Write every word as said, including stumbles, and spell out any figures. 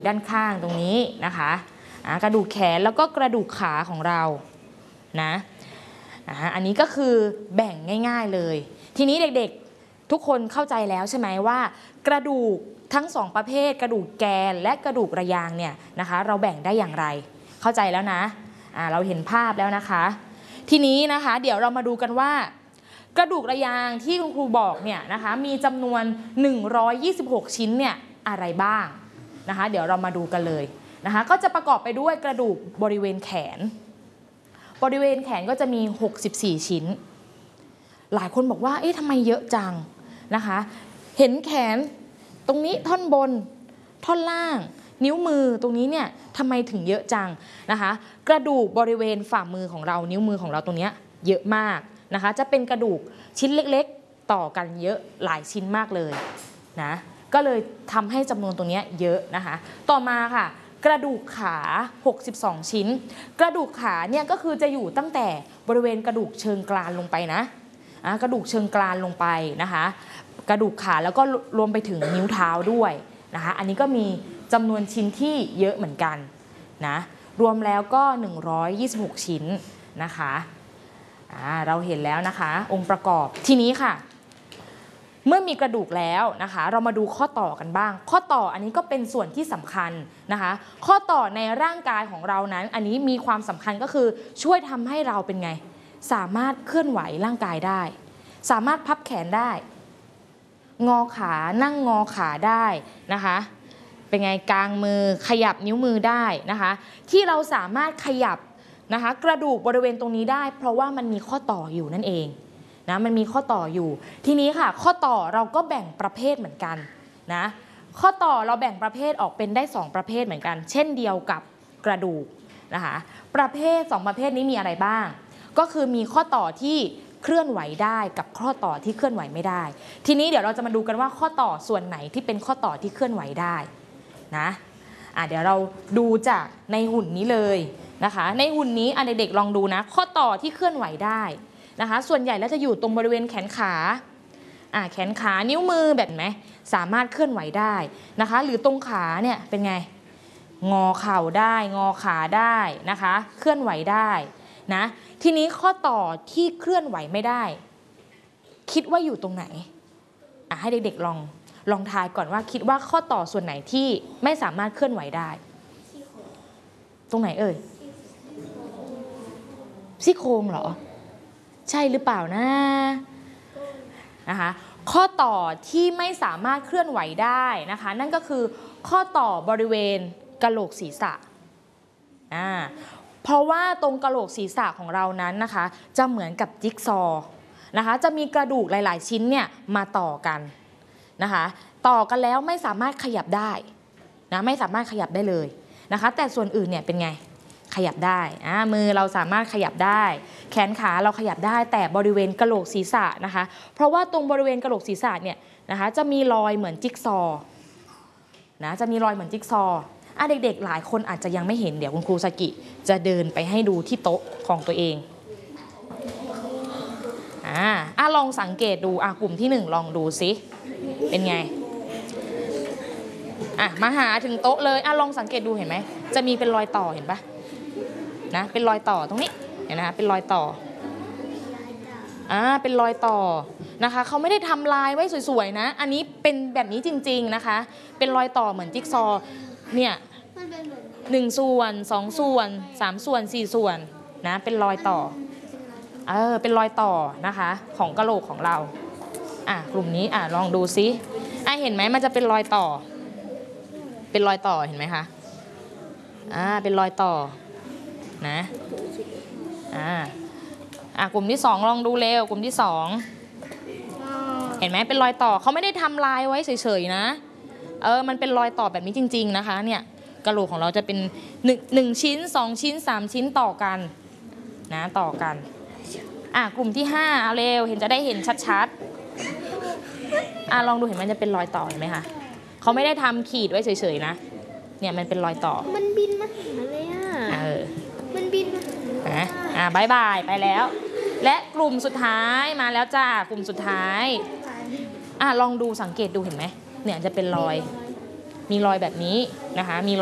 ด้านข้างตรงนี้นะคะกระดูกแขนแล้วก็กระดูกขาของเรานะอันนี้ก็คือแบ่งง่ายๆเลยทีนี้เด็กๆทุกคนเข้าใจแล้วใช่ไหมว่ากระดูกทั้งสองประเภทกระดูกแกนและกระดูกระยางเนี่ยนะคะเราแบ่งได้อย่างไรเข้าใจแล้วนะอ่าเราเห็นภาพแล้วนะคะทีนี้นะคะเดี๋ยวเรามาดูกันว่ากระดูกระยางที่คุณครูบอกเนี่ยนะคะมีจำนวนหนึ่งร้อยยี่สิบหกชิ้นเนี่ยอะไรบ้างนะคะเดี๋ยวเรามาดูกันเลยนะคะก็จะประกอบไปด้วยกระดูกบริเวณแขนบริเวณแขนก็จะมีหกสิบสี่ชิ้นหลายคนบอกว่าเอ๊ะทำไมเยอะจังนะคะเห็นแขนตรงนี้ท่อนบนท่อนล่างนิ้วมือตรงนี้เนี่ยทำไมถึงเยอะจังนะคะกระดูกบริเวณฝ่ามือของเรานิ้วมือของเราตรงนี้เยอะมากนะคะจะเป็นกระดูกชิ้นเล็กๆต่อกันเยอะหลายชิ้นมากเลยนะก็เลยทำให้จำนวนตรงนี้เยอะนะคะต่อมาค่ะกระดูกขาหกสิบสองชิ้นกระดูกขาเนี่ยก็คือจะอยู่ตั้งแต่บริเวณกระดูกเชิงกรานลงไปนะกระดูกเชิงกรานลงไปนะคะกระดูกขาแล้วก็รวมไปถึงนิ้วเท้าด้วยนะคะอันนี้ก็มีจำนวนชิ้นที่เยอะเหมือนกันนะรวมแล้วก็หนึ่งร้อยยี่สิบหกชิ้นนะคะเราเห็นแล้วนะคะองค์ประกอบทีนี้ค่ะเมื่อมีกระดูกแล้วนะคะเรามาดูข้อต่อกันบ้างข้อต่ออันนี้ก็เป็นส่วนที่สำคัญนะคะข้อต่อในร่างกายของเรานั้นอันนี้มีความสำคัญก็คือช่วยทำให้เราเป็นไงสามารถเคลื่อนไหวร่างกายได้สามารถพับแขนได้งอขานั่งงอขาได้นะคะเป็นไงกางมือขยับนิ้วมือได้นะคะที่เราสามารถขยับนะคะกระดูกบริเวณตรงนี้ได้เพราะว่ามันมีข้อต่ออยู่นั่นเองนะมันมีข้อต่ออยู่ทีนี้ค่ะข้อต่อเราก็แบ่งประเภทเหมือนกันนะข้อต่อเราแบ่งประเภทออกเป็นได้สองประเภทเหมือนกันเช่นเดียวกับกระดูกนะคะประเภทสองประเภทนี้มีอะไรบ้างก็คือมีข้อต่อที่เคลื่อนไหวได้กับข้อต่อที่เคลื่อนไหวไม่ได้ทีนี้เดี๋ยวเราจะมาดูกันว่าข้อต่อส่วนไหนที่เป็นข้อต่อที่เคลื่อนไหวได้นะอ่ะเดี๋ยวเราดูจากในหุ่นนี้เลยนะคะในหุ่นนี้อ่ะเด็กๆลองดูนะข้อต่อที่เคลื่อนไหวได้นะคะส่วนใหญ่แล้วจะอยู่ตรงบริเวณแขนขาอ่าแขนขานิ้วมือแบบไหมสามารถเคลื่อนไหวได้นะคะหรือตรงขาเนี่ยเป็นไงงอเข่าได้งอขาได้นะคะเคลื่อนไหวได้นะทีนี้ข้อต่อที่เคลื่อนไหวไม่ได้คิดว่าอยู่ตรงไหนอ่ะให้เด็กๆลองลองทายก่อนว่าคิดว่าข้อต่อส่วนไหนที่ไม่สามารถเคลื่อนไหวได้ตรงไหนเอ่ยซี่โครงเหรอใช่หรือเปล่านะนะคะข้อต่อที่ไม่สามารถเคลื่อนไหวได้นะคะนั่นก็คือข้อต่อบริเวณกะโหลกศีรษะอ่าเพราะว่าตรงกะโหลกศีรษะของเรานั้นนะคะจะเหมือนกับจิ๊กซอว์นะคะจะมีกระดูกหลายๆชิ้นเนี่ยมาต่อกันนะคะต่อกันแล้วไม่สามารถขยับได้นะไม่สามารถขยับได้เลยนะคะแต่ส่วนอื่นเนี่ยเป็นไงขยับได้อ่ามือเราสามารถขยับได้แขนขาเราขยับได้แต่บริเวณกะโหลกศีรษะนะคะเพราะว่าตรงบริเวณกะโหลกศีรษะเนี่ยนะคะจะมีรอยเหมือนจิ๊กซอว์นะจะมีรอยเหมือนจิ๊กซอว์อ่ะเด็กๆหลายคนอาจจะยังไม่เห็นเดี๋ยวคุณครูสกิจะเดินไปให้ดูที่โต๊ะของตัวเองอ่าอ่ะลองสังเกตดูอ่ะกลุ่มที่หนึ่งลองดูสิเป็นไงอ่ะมาหาถึงโต๊ะเลยอ่ะลองสังเกตดูเห็นไหมจะมีเป็นรอยต่อเห็นปะนะเป็นรอยต่อตรงนี้เห็นนะคะเป็นรอยต่ออ่าเป็นรอยต่อนะคะเขาไม่ได้ทำลายไว้สวยๆนะอันนี้เป็นแบบนี้จริงๆนะคะเป็นรอยต่อเหมือนจิ๊กซอว์เนี่ยหนึ่งส่วนสองส่วนสามส่วนสี่ส่วนนะเป็นรอยต่อเออเป็นรอยต่อนะคะของกะโหลกของเราอ่ะกลุ่มนี้อ่ะลองดูซิอ่ะเห็นไหมมันจะเป็นรอยต่อเป็นรอยต่อเห็นไหมคะอ่าเป็นรอยต่อนะอ่าอ่ะกลุ่มที่สองลองดูเร็วกลุ่มที่สองเห็นไหมเป็นรอยต่อเขาไม่ได้ทำลายไว้เฉยๆนะเออมันเป็นรอยต่อแบบนี้จริงๆนะคะเนี่ยกะโหลกของเราจะเป็นหนึ่งหนึ่งชิ้นสองชิ้นสามชิ้นต่อกันนะต่อกันอ่ะกลุ่มที่ห้าเอาเร็วเห็นจะได้เห็นชัดๆอ่ะลองดูเห็นมันจะเป็นรอยต่อเห็นไหมคะเขาไม่ได้ทำขีดไว้เฉยๆนะเนี่ยมันเป็นรอยต่อมันบินมาหาเลยอ่ะเออมันบินมาหาอ่ะบายบายไปแล้วและกลุ่มสุดท้ายมาแล้วจ้ากลุ่มสุดท้ายอ่ะลองดูสังเกตดูเห็นไหมเนี่ยจะเป็นรอยมีรอยแบบนี้นะคะมี